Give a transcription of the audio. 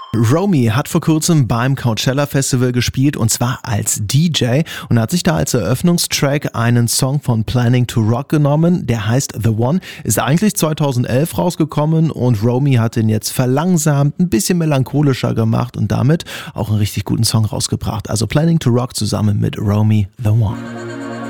Romy hat vor kurzem beim Coachella Festival gespielt und zwar als DJ und hat sich da als Eröffnungstrack einen Song von Planning to Rock genommen, der heißt The One, ist eigentlich 2011 rausgekommen und Romy hat den jetzt verlangsamt, ein bisschen melancholischer gemacht und damit auch einen richtig guten Song rausgebracht. Also Planning to Rock zusammen mit Romy, The One.